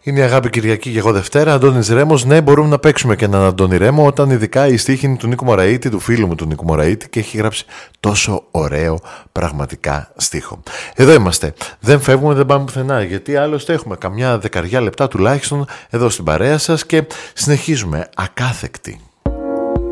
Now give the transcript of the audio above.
Είναι η Αγάπη Κυριακή και εγώ Δευτέρα. Αντώνης Ρέμος. Ναι, μπορούμε να παίξουμε και έναν Αντώνη Ρέμο όταν ειδικά η στίχη είναι του Νίκου Μωραήτη, του φίλου μου του Νίκου Μωραήτη, και έχει γράψει τόσο ωραίο πραγματικά στίχο. Εδώ είμαστε. Δεν φεύγουμε, δεν πάμε πουθενά, γιατί άλλωστε έχουμε καμιά 10 λεπτά τουλάχιστον εδώ στην παρέα σας και συνεχίζουμε ακάθεκτοι.